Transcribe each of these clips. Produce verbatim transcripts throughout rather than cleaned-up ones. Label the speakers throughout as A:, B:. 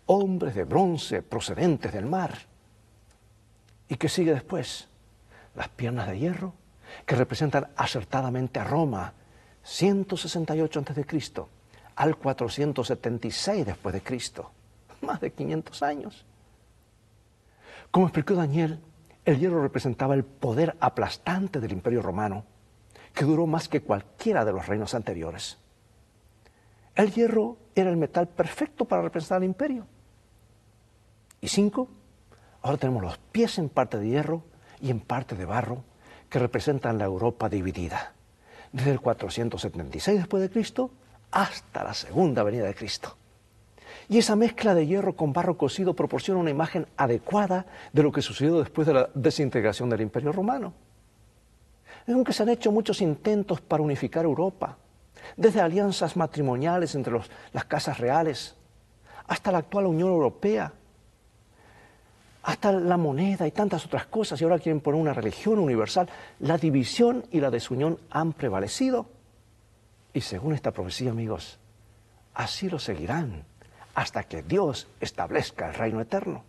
A: hombres de bronce procedentes del mar. ¿Y qué sigue después? Las piernas de hierro, que representan acertadamente a Roma, ciento sesenta y ocho antes de Cristo, al cuatrocientos setenta y seis después de Cristo, más de quinientos años. Como explicó Daniel, el hierro representaba el poder aplastante del Imperio Romano, que duró más que cualquiera de los reinos anteriores. El hierro era el metal perfecto para representar al imperio. Y cinco, ahora tenemos los pies en parte de hierro y en parte de barro, que representan la Europa dividida, desde el cuatrocientos setenta y seis después de Cristo hasta la segunda venida de Cristo. Y esa mezcla de hierro con barro cocido proporciona una imagen adecuada de lo que sucedió después de la desintegración del Imperio Romano. Aunque se han hecho muchos intentos para unificar Europa, desde alianzas matrimoniales entre los, las casas reales, hasta la actual Unión Europea, hasta la moneda y tantas otras cosas, y ahora quieren poner una religión universal, la división y la desunión han prevalecido. Y según esta profecía, amigos, así lo seguirán hasta que Dios establezca el reino eterno.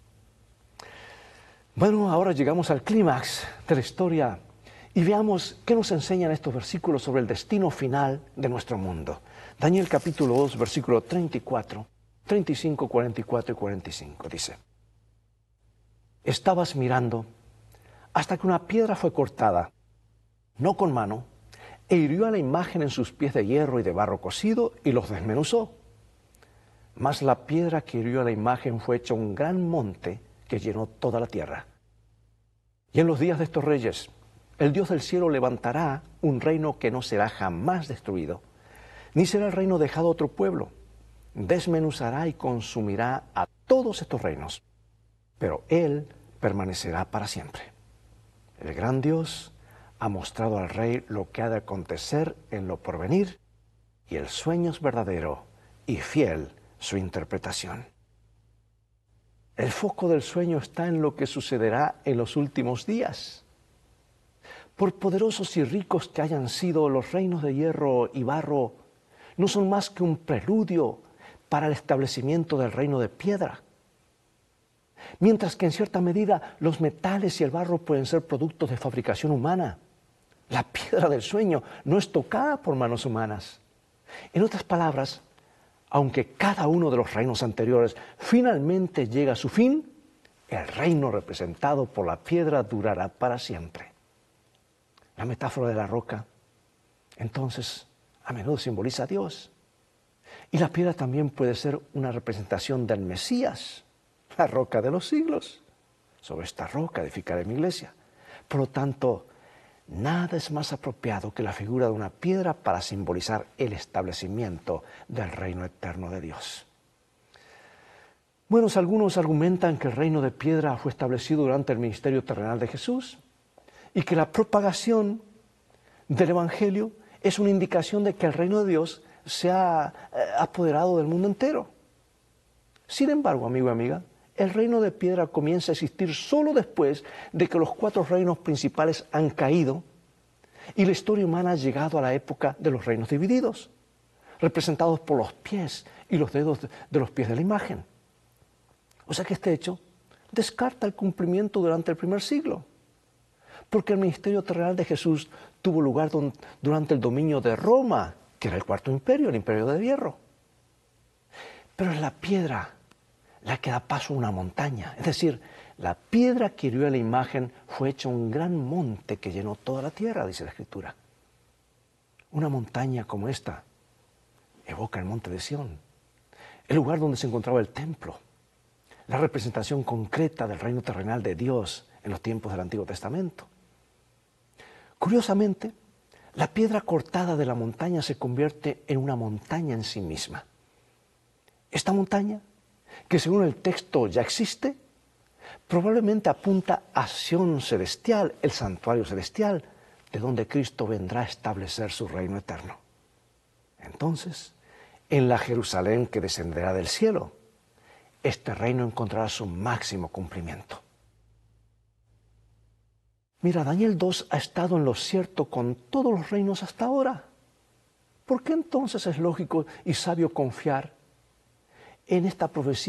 A: Bueno, ahora llegamos al clímax de la historia y veamos qué nos enseñan estos versículos sobre el destino final de nuestro mundo. Daniel capítulo dos, versículo treinta y cuatro, treinta y cinco, cuarenta y cuatro y cuarenta y cinco, dice: Estabas mirando hasta que una piedra fue cortada, no con mano, e hirió a la imagen en sus pies de hierro y de barro cocido y los desmenuzó. Mas la piedra que hirió a la imagen fue hecha un gran monte que llenó toda la tierra. Y en los días de estos reyes, el Dios del cielo levantará un reino que no será jamás destruido, ni será el reino dejado a otro pueblo. Desmenuzará y consumirá a todos estos reinos, pero Él permanecerá para siempre. El gran Dios ha mostrado al rey lo que ha de acontecer en lo porvenir, y el sueño es verdadero y fiel su interpretación. El foco del sueño está en lo que sucederá en los últimos días. Por poderosos y ricos que hayan sido los reinos de hierro y barro, no son más que un preludio para el establecimiento del reino de piedra. Mientras que en cierta medida los metales y el barro pueden ser productos de fabricación humana, la piedra del sueño no es tocada por manos humanas. En otras palabras, aunque cada uno de los reinos anteriores finalmente llega a su fin, el reino representado por la piedra durará para siempre. La metáfora de la roca, entonces, a menudo simboliza a Dios. Y la piedra también puede ser una representación del Mesías, la roca de los siglos. Sobre esta roca edificaré mi iglesia. Por lo tanto, nada es más apropiado que la figura de una piedra para simbolizar el establecimiento del reino eterno de Dios. Bueno, algunos argumentan que el reino de piedra fue establecido durante el ministerio terrenal de Jesús y que la propagación del Evangelio es una indicación de que el reino de Dios se ha apoderado del mundo entero. Sin embargo, amigo y amiga, el reino de piedra comienza a existir solo después de que los cuatro reinos principales han caído y la historia humana ha llegado a la época de los reinos divididos, representados por los pies y los dedos de los pies de la imagen. O sea que este hecho descarta el cumplimiento durante el primer siglo, porque el ministerio terrenal de Jesús tuvo lugar durante el dominio de Roma, que era el cuarto imperio, el imperio de hierro. Pero es la piedra la que da paso a una montaña. Es decir, la piedra que hirió a la imagen fue hecha un gran monte que llenó toda la tierra, dice la Escritura. Una montaña como esta evoca el monte de Sión, el lugar donde se encontraba el templo, la representación concreta del reino terrenal de Dios en los tiempos del Antiguo Testamento. Curiosamente, la piedra cortada de la montaña se convierte en una montaña en sí misma. Esta montaña, que según el texto ya existe, probablemente apunta a Sión celestial, el santuario celestial, de donde Cristo vendrá a establecer su reino eterno. Entonces, en la Jerusalén que descenderá del cielo, este reino encontrará su máximo cumplimiento. Mira, Daniel dos ha estado en lo cierto con todos los reinos hasta ahora. ¿Por qué entonces es lógico y sabio confiar en esta profecía